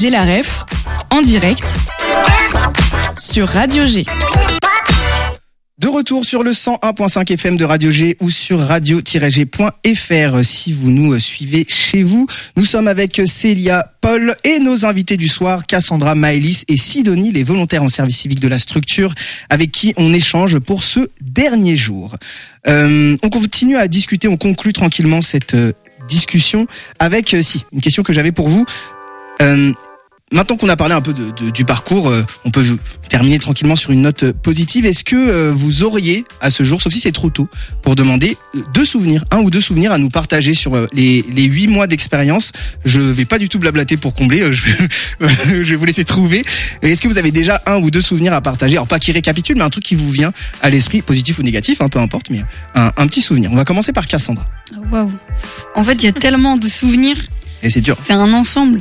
J'ai la ref, en direct, sur Radio G. De retour sur le 101.5 FM de Radio G ou sur radio-g.fr si vous nous suivez chez vous. Nous sommes avec Célia, Paul et nos invités du soir, Cassandra, Maëlys et Sidonie, les volontaires en service civique de la structure avec qui on échange pour ce dernier jour. On continue à discuter, on conclut tranquillement cette discussion avec une question que j'avais pour vous. Maintenant qu'on a parlé un peu du parcours, on peut terminer tranquillement sur une note positive. Est-ce que vous auriez, à ce jour, sauf si c'est trop tôt, pour demander un ou deux souvenirs à nous partager sur les 8 mois d'expérience? Je vais pas du tout blablater pour combler, je vais vous laisser trouver. Est-ce que vous avez déjà un ou deux souvenirs à partager? Alors pas qui récapitule, mais un truc qui vous vient à l'esprit, positif ou négatif, peu importe, mais un petit souvenir. On va commencer par Cassandra. Waouh. En fait, il y a tellement de souvenirs. Et c'est dur. C'est un ensemble.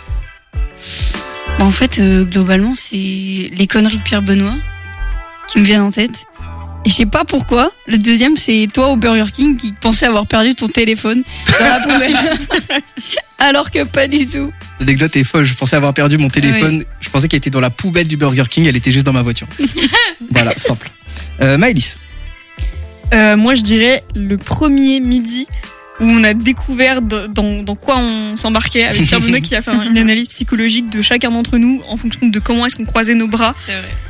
En fait, globalement, c'est les conneries de Pierre Benoît qui me viennent en tête. Et je sais pas pourquoi. Le deuxième, c'est toi au Burger King qui pensais avoir perdu ton téléphone dans la poubelle. Alors que pas du tout. L'anecdote est folle. Je pensais avoir perdu mon téléphone. Oui. Je pensais qu'elle était dans la poubelle du Burger King. Elle était juste dans ma voiture. Voilà, simple. Maëlys. Moi, je dirais le premier midi où on a découvert dans quoi on s'embarquait avec Pierre Benoît qui a fait une analyse psychologique de chacun d'entre nous en fonction de comment est-ce qu'on croisait nos bras. C'est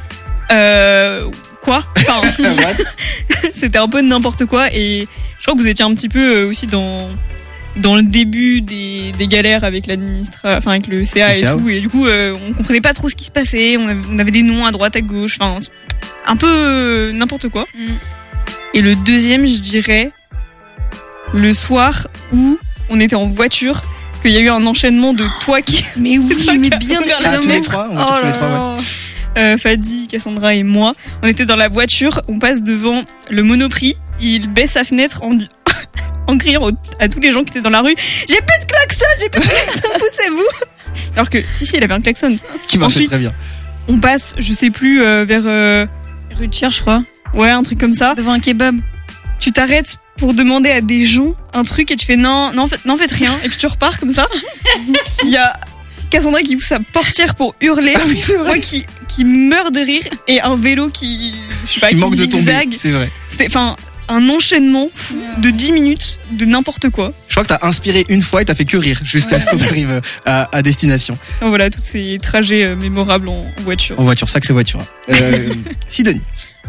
vrai. Quoi ? Enfin, c'était un peu n'importe quoi et je crois que vous étiez un petit peu aussi dans le début des galères avec avec le CA et tout, et du coup on comprenait pas trop ce qui se passait, on avait des noms à droite à gauche, enfin un peu n'importe quoi. Et le deuxième, je dirais le soir où on était en voiture, qu'il y a eu un enchaînement de toi qui... Mais oui, mais bien vers la tous les trois, on va tous les trois, ouais. Fadi, Cassandra et moi, on était dans la voiture, on passe devant le Monoprix, il baisse sa fenêtre en criant à tous les gens qui étaient dans la rue, j'ai plus de klaxon, poussez-vous. Alors que, si, il avait un klaxon. Qui marchait très bien. On passe, je sais plus, vers... rue de Cher, je crois. Ouais, un truc comme ça. Devant un kebab. Tu t'arrêtes pour demander à des gens un truc et tu fais non, faites rien. Et puis tu repars comme ça. Il y a Cassandra qui pousse sa portière pour hurler. Moi qui meurt de rire. Et un vélo qui manque de tomber. C'est vrai. C'était, un enchaînement fou de 10 minutes de n'importe quoi. Je crois que t'as inspiré une fois et t'as fait que rire jusqu'à ce qu'on arrive à destination. Donc voilà, tous ces trajets mémorables en voiture. En voiture, sacrée voiture. Sidonie.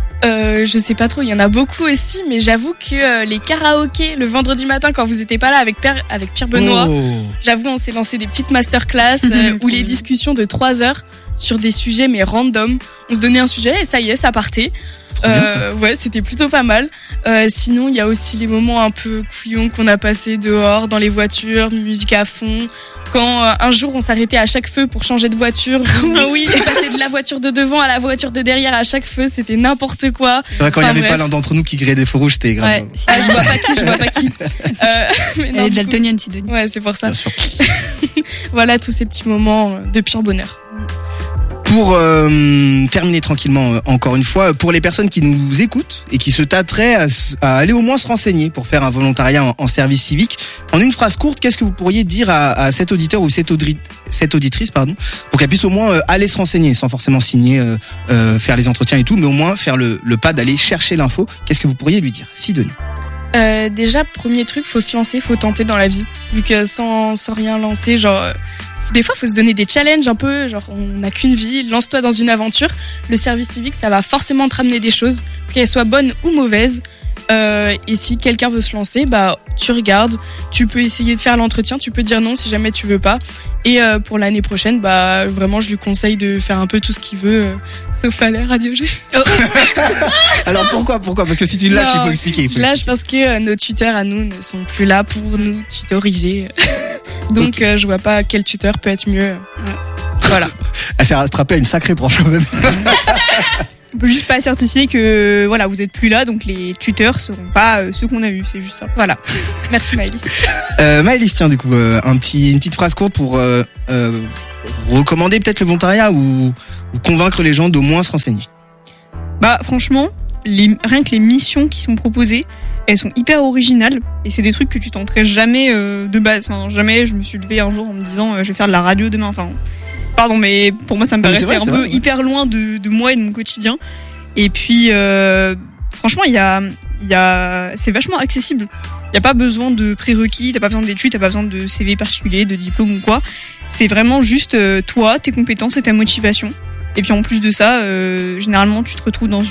Je sais pas trop, il y en a beaucoup aussi, mais j'avoue que les karaokés le vendredi matin quand vous étiez pas là avec Pierre Benoît, j'avoue on s'est lancé des petites masterclass ou les discussions de 3 heures sur des sujets mais random. On se donnait un sujet et ça y est, ça partait. C'est trop bien, ça. Ouais, c'était plutôt pas mal. Sinon, il y a aussi les moments un peu couillons qu'on a passés dehors, dans les voitures, musique à fond. Quand un jour on s'arrêtait à chaque feu pour changer de voiture, oui, et passer de la voiture de devant à la voiture de derrière à chaque feu, c'était n'importe quoi. C'est vrai, quand il y avait pas l'un d'entre nous qui grillait des feux rouges, c'était grave. Ouais. Je vois pas qui. Mais non, elle est daltonienne, Sidonie. Ouais, c'est pour ça. Bien sûr. Voilà tous ces petits moments de pur bonheur. Pour terminer tranquillement, encore une fois, pour les personnes qui nous écoutent et qui se tâteraient à aller au moins se renseigner pour faire un volontariat en service civique, en une phrase courte, qu'est-ce que vous pourriez dire à cet auditeur ou cette auditrice, pour qu'elle puisse au moins aller se renseigner, sans forcément signer, faire les entretiens et tout, mais au moins faire le pas d'aller chercher l'info. Qu'est-ce que vous pourriez lui dire, Sidonie? Déjà, premier truc, faut se lancer, faut tenter dans la vie. Vu que sans rien lancer, des fois, faut se donner des challenges un peu, on n'a qu'une vie, lance-toi dans une aventure. Le service civique, ça va forcément te ramener des choses, qu'elles soient bonnes ou mauvaises. Et si quelqu'un veut se lancer, tu regardes, tu peux essayer de faire l'entretien, tu peux dire non si jamais tu veux pas. Et pour l'année prochaine, vraiment, je lui conseille de faire un peu tout ce qu'il veut, sauf à la Radio G. Oh. Alors pourquoi? Parce que si tu lâches, il faut expliquer. Je lâche parce que nos tuteurs à nous ne sont plus là pour nous tutoriser. Donc, okay. Je vois pas quel tuteur peut être mieux. Voilà. Elle s'est rattrapée à une sacrée branche quand même. On peut juste pas certifier que voilà, vous êtes plus là, donc les tuteurs seront pas ceux qu'on a vus, c'est juste ça. Voilà. Merci Maëlys. Maëlys, tiens, du coup, une petite phrase courte pour recommander peut-être le volontariat ou convaincre les gens d'au moins se renseigner. Franchement, rien que les missions qui sont proposées, elles sont hyper originales et c'est des trucs que tu tenterais jamais de base. Enfin, jamais je me suis levée un jour en me disant je vais faire de la radio demain. Enfin, Pardon, mais pour moi, ça me paraissait un peu hyper loin de moi et de mon quotidien. Et puis, franchement, c'est vachement accessible. Il n'y a pas besoin de prérequis, t'as pas besoin d'études, t'as pas besoin de CV particulier, de diplôme ou quoi. C'est vraiment juste toi, tes compétences et ta motivation. Et puis en plus de ça, généralement, tu te retrouves dans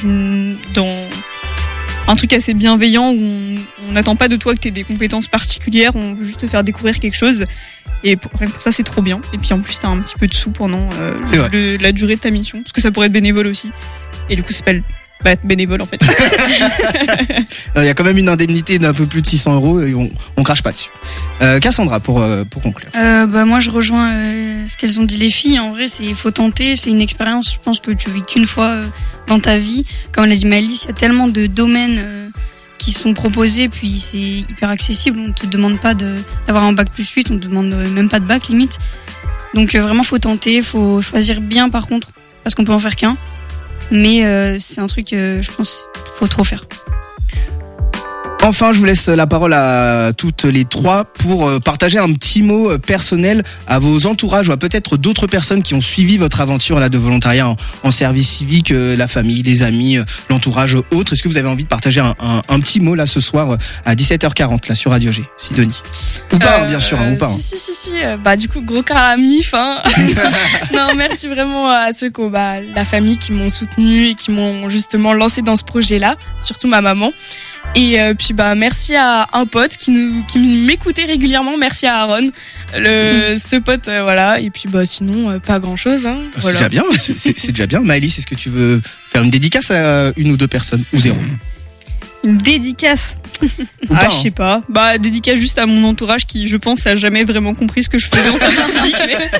un truc assez bienveillant où on n'attend pas de toi que tu aies des compétences particulières, on veut juste te faire découvrir quelque chose. Et pour ça, c'est trop bien. Et puis en plus, t'as un petit peu de sous pendant la durée de ta mission, parce que ça pourrait être bénévole aussi. Et du coup, c'est pas être bénévole en fait. Il y a quand même une indemnité d'un peu plus de 600 € et on crache pas dessus. Cassandra, pour conclure. Moi, je rejoins ce qu'elles ont dit les filles. En vrai, faut tenter, c'est une expérience. Je pense que tu vis qu'une fois dans ta vie. Comme l'a dit Maëlys, il y a tellement de domaines qui sont proposés, puis c'est hyper accessible. On te demande pas d'avoir un bac plus 8, on te demande même pas de bac limite. Donc vraiment, faut tenter, faut choisir bien par contre, parce qu'on peut en faire qu'un. Mais c'est un truc, je pense, faut trop faire. Enfin, je vous laisse la parole à toutes les trois pour partager un petit mot personnel à vos entourages ou à peut-être d'autres personnes qui ont suivi votre aventure là de volontariat en service civique, la famille, les amis, l'entourage autre. Est-ce que vous avez envie de partager un petit mot là ce soir à 17h40 là sur Radio G, Sidonie? Ou pas, bien sûr, ou pas. Si. Du coup, gros cœur à la MIF. Non, merci vraiment à ceux la famille qui m'ont soutenu et qui m'ont justement lancé dans ce projet-là, surtout ma maman. Et puis merci à un pote qui m'écoutait régulièrement, merci à Aaron, ce pote, voilà. Et puis sinon pas grand chose. C'est déjà bien, c'est déjà bien. Maëlys, est-ce que tu veux faire une dédicace à une ou deux personnes ou zéro? Une dédicace? Je sais pas. Dédicace juste à mon entourage qui, je pense, a jamais vraiment compris ce que je faisais en service civique.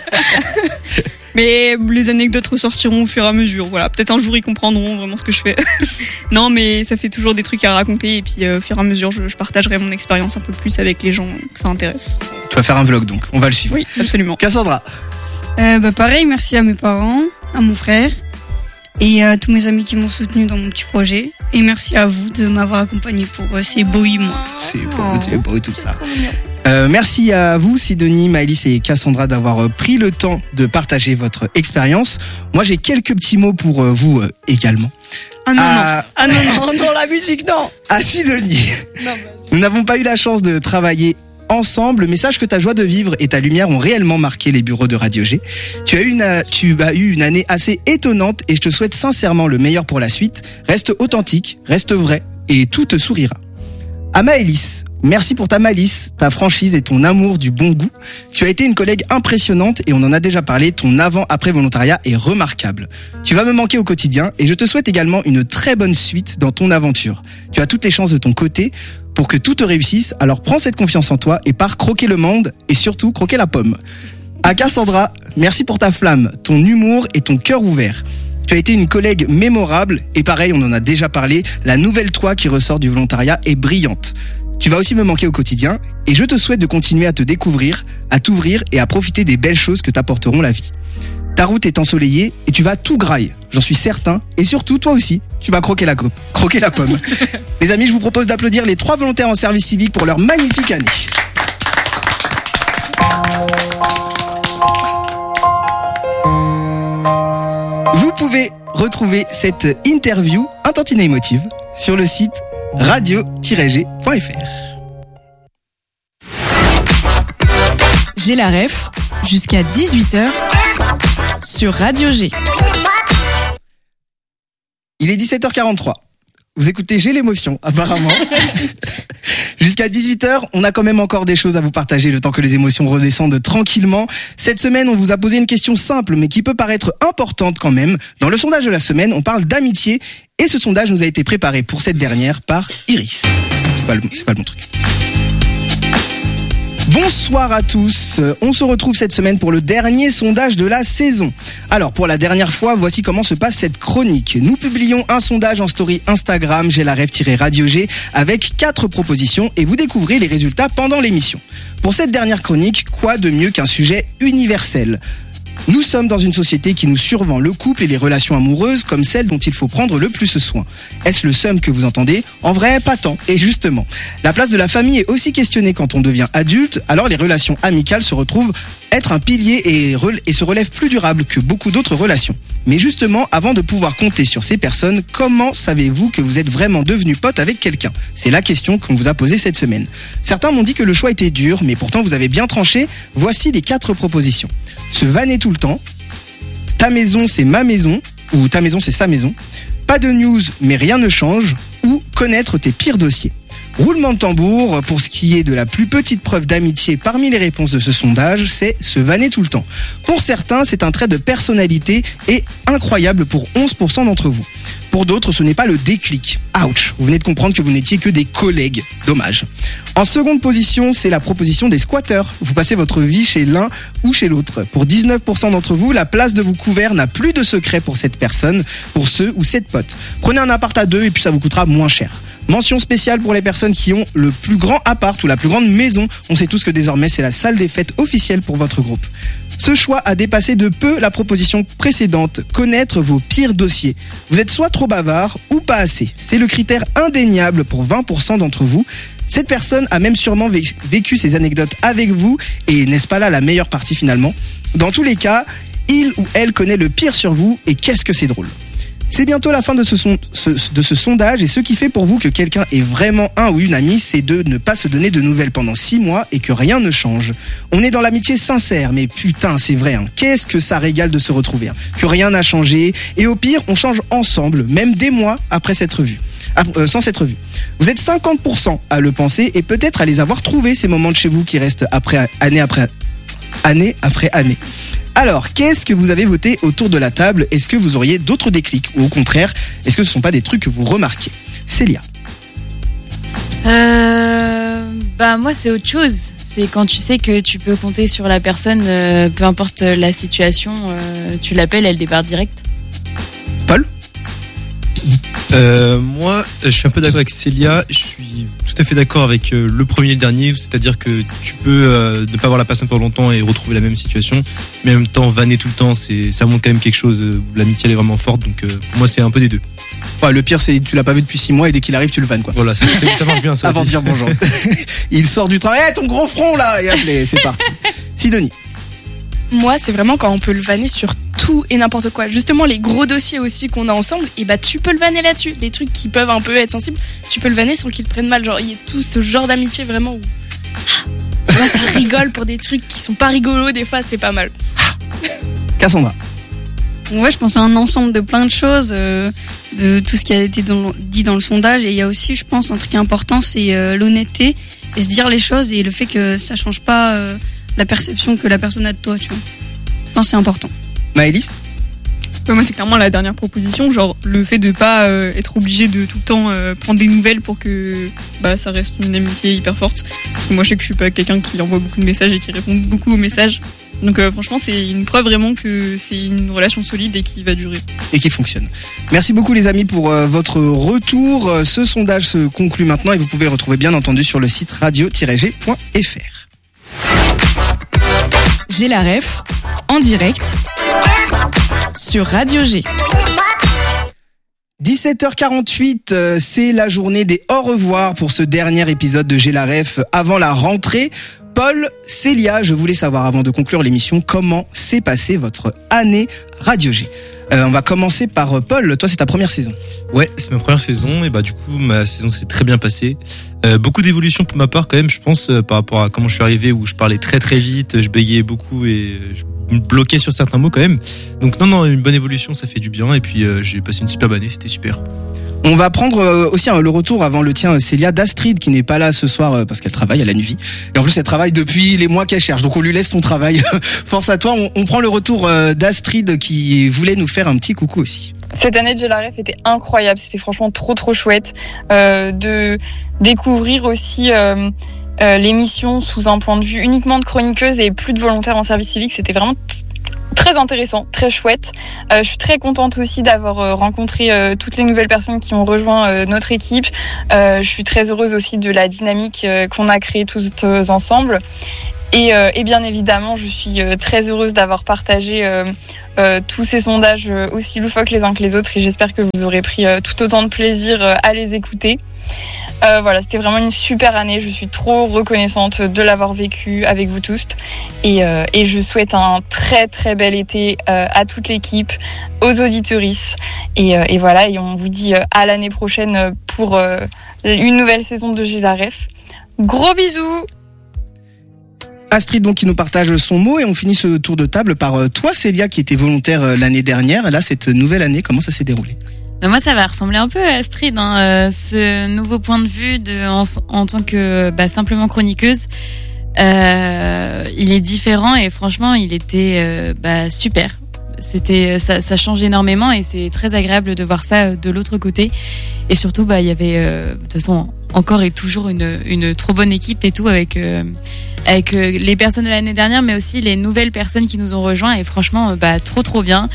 Mais les anecdotes ressortiront au fur et à mesure. Voilà, peut-être un jour ils comprendront vraiment ce que je fais. Non, mais ça fait toujours des trucs à raconter et puis au fur et à mesure, je partagerai mon expérience un peu plus avec les gens que ça intéresse. Tu vas faire un vlog donc, on va le suivre. Oui, absolument. Cassandra. Pareil, merci à mes parents, à mon frère et à tous mes amis qui m'ont soutenu dans mon petit projet. Et merci à vous de m'avoir accompagné pour ces beaux 8 mois. C'est beau tout ça. Merci à vous, Sidonie, Maëlys et Cassandra, d'avoir pris le temps de partager votre expérience. Moi, j'ai quelques petits mots pour vous également. Non, la musique, non. À Sidonie, nous n'avons pas eu la chance de travailler ensemble, mais sache que ta joie de vivre et ta lumière ont réellement marqué les bureaux de Radio G. Tu as eu une année assez étonnante et je te souhaite sincèrement le meilleur pour la suite. Reste authentique, reste vrai et tout te sourira. À Maëlys, merci pour ta malice, ta franchise et ton amour du bon goût. Tu as été une collègue impressionnante et on en a déjà parlé, ton avant-après volontariat est remarquable. Tu vas me manquer au quotidien et je te souhaite également une très bonne suite dans ton aventure. Tu as toutes les chances de ton côté pour que tout te réussisse, alors prends cette confiance en toi et pars croquer le monde et surtout croquer la pomme. À Cassandra, merci pour ta flamme, ton humour et ton cœur ouvert. Tu as été une collègue mémorable et pareil, on en a déjà parlé, la nouvelle toi qui ressort du volontariat est brillante. Tu vas aussi me manquer au quotidien et je te souhaite de continuer à te découvrir, à t'ouvrir et à profiter des belles choses que t'apporteront la vie. Ta route est ensoleillée et tu vas tout grailler, j'en suis certain. Et surtout, toi aussi, tu vas croquer la pomme. Les amis, je vous propose d'applaudir les 3 volontaires en service civique pour leur magnifique année. Vous pouvez retrouver cette interview un tantinet émotive sur le site radio-g.fr. J'ai la ref jusqu'à 18h sur Radio G. Il est 17h43. Vous écoutez J'ai l'émotion, apparemment. Jusqu'à 18h, on a quand même encore des choses à vous partager le temps que les émotions redescendent tranquillement. Cette semaine, on vous a posé une question simple, mais qui peut paraître importante quand même. Dans le sondage de la semaine, on parle d'amitié. Et ce sondage nous a été préparé pour cette dernière par Iris. C'est pas le bon truc. Bonsoir à tous, on se retrouve cette semaine pour le dernier sondage de la saison. Alors pour la dernière fois, voici comment se passe cette chronique. Nous publions un sondage en story Instagram, j'ai la rêve-radio G, avec 4 propositions et vous découvrez les résultats pendant l'émission. Pour cette dernière chronique, quoi de mieux qu'un sujet universel ? Nous sommes dans une société qui nous survend le couple et les relations amoureuses comme celles dont il faut prendre le plus soin. Est-ce le seum que vous entendez ? En vrai, pas tant. Et justement, la place de la famille est aussi questionnée quand on devient adulte, alors les relations amicales se retrouvent être un pilier et se relèvent plus durables que beaucoup d'autres relations. Mais justement, avant de pouvoir compter sur ces personnes, comment savez-vous que vous êtes vraiment devenu pote avec quelqu'un ? C'est la question qu'on vous a posée cette semaine. Certains m'ont dit que le choix était dur, mais pourtant vous avez bien tranché. Voici les 4 propositions. Se vanner tout le temps, ta maison c'est ma maison, ou ta maison c'est sa maison, pas de news mais rien ne change, ou connaître tes pires dossiers. Roulement de tambour, pour ce qui est de la plus petite preuve d'amitié parmi les réponses de ce sondage, c'est se vanner tout le temps. Pour certains, c'est un trait de personnalité et incroyable pour 11% d'entre vous. Pour d'autres, ce n'est pas le déclic. Ouch, vous venez de comprendre que vous n'étiez que des collègues. Dommage. En seconde position, c'est la proposition des squatteurs. Vous passez votre vie chez l'un ou chez l'autre. Pour 19% d'entre vous, la place de vos couverts n'a plus de secret pour cette personne, pour ceux ou cette pote. Prenez un appart à 2 et puis ça vous coûtera moins cher. Mention spéciale pour les personnes qui ont le plus grand appart ou la plus grande maison. On sait tous que désormais c'est la salle des fêtes officielle pour votre groupe. Ce choix a dépassé de peu la proposition précédente, connaître vos pires dossiers. Vous êtes soit trop bavard ou pas assez. C'est le critère indéniable pour 20% d'entre vous. Cette personne a même sûrement vécu ces anecdotes avec vous et n'est-ce pas là la meilleure partie finalement ? Dans tous les cas, il ou elle connaît le pire sur vous et qu'est-ce que c'est drôle. C'est bientôt la fin de ce sondage et ce qui fait pour vous que quelqu'un est vraiment un ou une amie, c'est de ne pas se donner de nouvelles pendant 6 mois et que rien ne change. On est dans l'amitié sincère, mais putain, c'est vrai, hein. Qu'est-ce que ça régale de se retrouver, hein. Que rien n'a changé et au pire, on change ensemble, même des mois après s'être vu. Sans s'être vu. Vous êtes 50% à le penser et peut-être à les avoir trouvés, ces moments de chez vous qui restent année après année. Alors, qu'est-ce que vous avez voté autour de la table ? Est-ce que vous auriez d'autres déclics ? Ou au contraire, est-ce que ce ne sont pas des trucs que vous remarquez ? Célia. Moi c'est autre chose. C'est quand tu sais que tu peux compter sur la personne, peu importe la situation, tu l'appelles, elle débarque direct. Paul ? Moi, je suis un peu d'accord avec Célia. Je suis tout à fait d'accord avec le premier et le dernier. C'est-à-dire que tu peux ne pas voir la personne pendant longtemps et retrouver la même situation, mais en même temps vanner tout le temps, ça montre quand même quelque chose où l'amitié elle est vraiment forte. Donc pour moi, c'est un peu des deux. Ouais, le pire, c'est que tu l'as pas vu depuis 6 mois et dès qu'il arrive, tu le vannes, quoi. Voilà, ça marche bien ça. Avant de dire bonjour. Il sort du travail, ton gros front là, et appelé, c'est parti. Sidonie. Moi, c'est vraiment quand on peut le vanner sur tout et n'importe quoi. Justement, les gros dossiers aussi qu'on a ensemble, et tu peux le vanner là-dessus. Les trucs qui peuvent un peu être sensibles, tu peux le vanner sans qu'ils le prennent mal. Genre, il y a tout ce genre d'amitié vraiment où ça rigole pour des trucs qui sont pas rigolos. Des fois, c'est pas mal. Cassandra. Ouais, je pense à un ensemble de plein de choses, de tout ce qui a été dit dans le sondage. Et il y a aussi, je pense, un truc important, c'est l'honnêteté et se dire les choses et le fait que ça change pas la perception que la personne a de toi, tu vois. Je pense que c'est important. Maëlys ? Moi, c'est clairement la dernière proposition, genre le fait de pas être obligé de tout le temps prendre des nouvelles pour que ça reste une amitié hyper forte. Parce que moi, je sais que je suis pas quelqu'un qui envoie beaucoup de messages et qui répond beaucoup aux messages. Donc franchement, c'est une preuve vraiment que c'est une relation solide et qui va durer. Et qui fonctionne. Merci beaucoup les amis pour votre retour. Ce sondage se conclut maintenant et vous pouvez le retrouver bien entendu sur le site radio-g.fr. J'ai la ref en direct sur Radio G. 17h48, c'est la journée des au revoir pour ce dernier épisode de J'ai la ref avant la rentrée. Paul, Célia, je voulais savoir avant de conclure l'émission comment s'est passée votre année Radio G. On va commencer par Paul, toi c'est ta première saison. Ouais, c'est ma première saison et du coup ma saison s'est très bien passée. Beaucoup d'évolution pour ma part quand même, je pense, par rapport à comment je suis arrivé où je parlais très très vite, je bégayais beaucoup et je me bloquais sur certains mots quand même. Donc non, une bonne évolution, ça fait du bien et puis j'ai passé une superbe année, c'était super. On va prendre aussi le retour avant le tien, Célia, d'Astrid qui n'est pas là ce soir parce qu'elle travaille à la nuit. Et en plus elle travaille depuis les mois qu'elle cherche, donc on lui laisse son travail. Force à toi, on prend le retour d'Astrid qui voulait nous faire un petit coucou aussi. Cette année de J'ai la ref était incroyable, c'était franchement trop chouette de découvrir aussi l'émission sous un point de vue uniquement de chroniqueuse et plus de volontaires en service civique. C'était vraiment très intéressant, très chouette. Je suis très contente aussi d'avoir rencontré toutes les nouvelles personnes qui ont rejoint notre équipe. Je suis très heureuse aussi de la dynamique qu'on a créée tous ensemble. Et bien évidemment, je suis très heureuse d'avoir partagé tous ces sondages aussi loufoques les uns que les autres, et j'espère que vous aurez pris tout autant de plaisir à les écouter. Voilà, c'était vraiment une super année. Je suis trop reconnaissante de l'avoir vécu avec vous tous. Et je souhaite un très très bel été à toute l'équipe, aux auditeuristes. Et voilà, et on vous dit à l'année prochaine pour une nouvelle saison de J'ai la Ref. Gros bisous! Astrid donc qui nous partage son mot, et on finit ce tour de table par toi Célia qui était volontaire l'année dernière. Là, cette nouvelle année, comment ça s'est déroulé? Moi, ça va ressembler un peu à Astrid, ce nouveau point de vue en tant que simplement chroniqueuse. Il est différent et franchement, il était super. Ça change énormément et c'est très agréable de voir ça de l'autre côté. Et surtout, il y avait de toute façon encore et toujours une trop bonne équipe et tout avec les personnes de l'année dernière, mais aussi les nouvelles personnes qui nous ont rejoints. Et franchement, trop bien.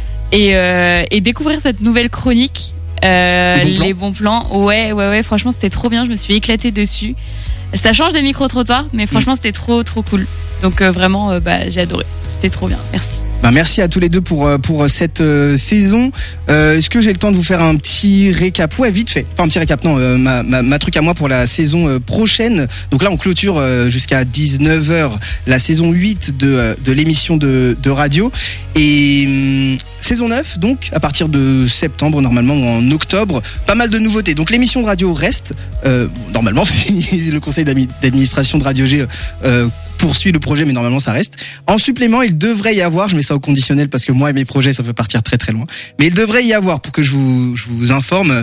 Et découvrir cette nouvelle chronique, les bons plans. Ouais, franchement, c'était trop bien. Je me suis éclatée dessus. Ça change des micro-trottoirs, mais franchement, c'était trop cool. Donc vraiment, j'ai adoré. C'était trop bien. Merci. Merci à tous les deux pour cette saison. Est-ce que j'ai le temps de vous faire un petit récap? Ouais, vite fait. Enfin, un petit récap. Non, ma truc à moi pour la saison prochaine. Donc là, on clôture jusqu'à 19h la saison 8 de l'émission de radio. Et saison 9, donc, à partir de septembre, normalement, ou en octobre, pas mal de nouveautés. Donc l'émission de radio reste, normalement, si le conseil d'administration de Radio G poursuit le projet, mais normalement ça reste. En supplément, il devrait y avoir, je mets ça au conditionnel parce que moi et mes projets ça peut partir très très loin, mais il devrait y avoir, pour que je vous informe,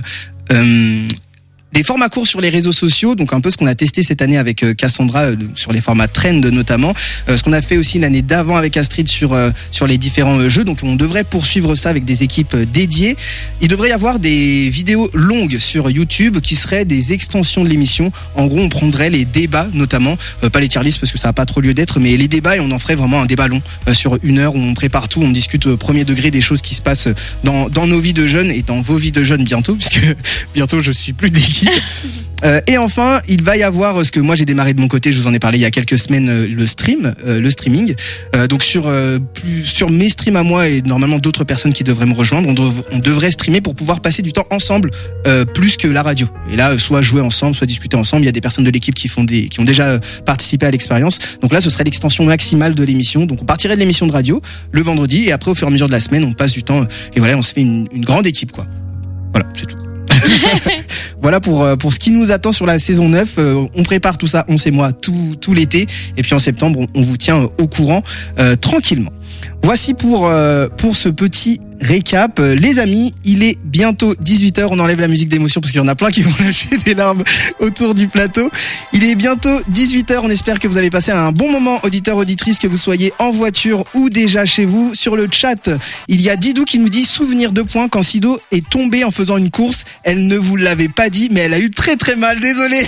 des formats courts sur les réseaux sociaux, donc un peu ce qu'on a testé cette année avec Cassandra sur les formats trend notamment, ce qu'on a fait aussi l'année d'avant avec Astrid sur les différents jeux. Donc on devrait poursuivre ça avec des équipes dédiées. Il devrait y avoir des vidéos longues sur YouTube qui seraient des extensions de l'émission. En gros, on prendrait les débats notamment, pas les tier lists parce que ça n'a pas trop lieu d'être, mais les débats, et on en ferait vraiment un débat long sur 1 heure où on prépare tout, on discute premier degré des choses qui se passent dans nos vies de jeunes et dans vos vies de jeunes bientôt, puisque bientôt je suis plus d'équipe. Et enfin, il va y avoir ce que moi j'ai démarré de mon côté, je vous en ai parlé il y a quelques semaines, le streaming. Donc sur mes streams à moi et normalement d'autres personnes qui devraient me rejoindre, on devrait streamer pour pouvoir passer du temps ensemble plus que la radio. Et là, soit jouer ensemble, soit discuter ensemble. Il y a des personnes de l'équipe qui ont déjà participé à l'expérience. Donc là, ce serait l'extension maximale de l'émission. Donc on partirait de l'émission de radio le vendredi et après au fur et à mesure de la semaine, on passe du temps et voilà, on se fait une grande équipe quoi. Voilà, c'est tout. Voilà pour ce qui nous attend sur la saison 9. On prépare tout ça, on sait moi, tout l'été. Et puis en septembre, on vous tient au courant tranquillement. Voici pour ce petit récap. Les amis, il est bientôt 18h. On enlève la musique d'émotion parce qu'il y en a plein qui vont lâcher des larmes autour du plateau. Il est bientôt 18h. On espère que vous avez passé un bon moment, auditeurs, auditrices, que vous soyez en voiture ou déjà chez vous. Sur le chat, il y a Didou qui nous dit souvenir 2 points quand Sido est tombée en faisant une course. Elle ne vous l'avait pas dit, mais elle a eu très très mal. Désolé.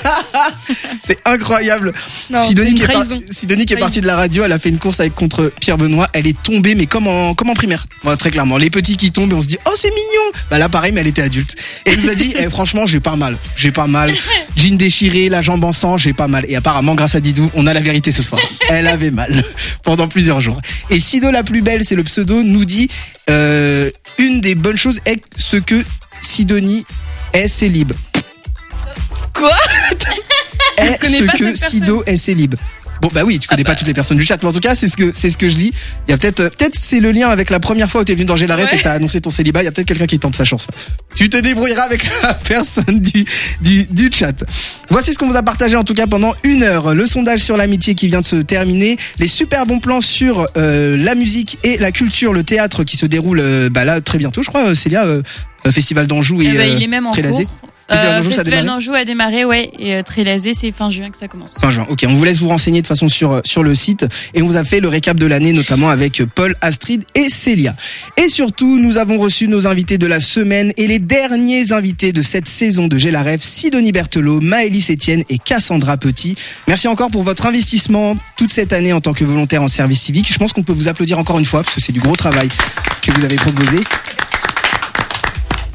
C'est incroyable. Non, Sidonie qui est partie de la radio, elle a fait une course contre Pierre Benoît. Elle est tombée, mais comme en primaire. Voilà, très clairement. Les petits qui tombent et on se dit oh c'est mignon. Bah là pareil, mais elle était adulte. Et elle nous a dit franchement j'ai pas mal. Jean déchiré, la jambe en sang, j'ai pas mal. Et apparemment grâce à Didou, on a la vérité ce soir. Elle avait mal pendant plusieurs jours. Et Sido la plus belle, c'est le pseudo, nous dit une des bonnes choses est ce que Sidonie est célib. Quoi? Est ce que Sido est célib. Bon bah oui, tu connais pas toutes les personnes du chat, mais en tout cas c'est ce que je lis. Il y a peut-être c'est le lien avec la première fois où t'es venu dans J'ai la Ref et t'as annoncé ton célibat. Il y a peut-être quelqu'un qui tente sa chance. Tu te débrouilleras avec la personne du chat. Voici ce qu'on vous a partagé en tout cas pendant 1 heure. Le sondage sur l'amitié qui vient de se terminer, les super bons plans sur la musique et la culture, le théâtre qui se déroule là très bientôt, je crois. Célia, Festival d'Anjou et il est même en Trélazé. cours. Festival d'Anjou a démarré, ouais, et Trélazé, c'est fin juin que ça commence. Fin juin, ok. On vous laisse vous renseigner de façon sur le site et on vous a fait le récap de l'année, notamment avec Paul, Astrid et Célia. Et surtout, nous avons reçu nos invités de la semaine et les derniers invités de cette saison de J'ai la Ref, Sidonie Berthelot, Maëlys Etienne et Cassandra Petit. Merci encore pour votre investissement toute cette année en tant que volontaire en service civique. Je pense qu'on peut vous applaudir encore une fois parce que c'est du gros travail que vous avez proposé.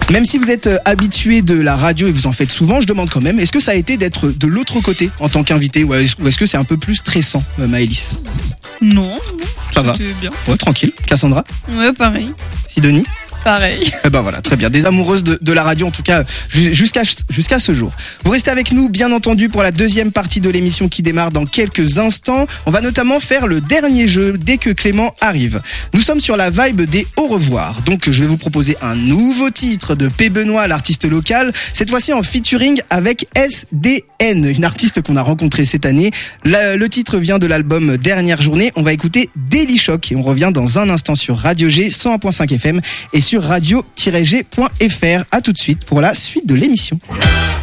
Même si vous êtes habitué de la radio et vous en faites souvent, je demande quand même, est-ce que ça a été d'être de l'autre côté en tant qu'invité ou est-ce que c'est un peu plus stressant, Maëlys? Non. Ça va. Bien. Ouais, tranquille. Cassandra? Ouais, pareil. Sidonie? Pareil. Eh ben voilà, très bien. Des amoureuses de la radio, en tout cas, jusqu'à ce jour. Vous restez avec nous, bien entendu, pour la deuxième partie de l'émission qui démarre dans quelques instants. On va notamment faire le dernier jeu dès que Clément arrive. Nous sommes sur la vibe des au revoir. Donc, je vais vous proposer un nouveau titre de P. Benoît, l'artiste local. Cette fois-ci en featuring avec SDN, une artiste qu'on a rencontrée cette année. Le titre vient de l'album Dernière Journée. On va écouter Daily Shock et on revient dans un instant sur Radio G 101.5 FM et sur radio-g.fr. À tout de suite pour la suite de l'émission.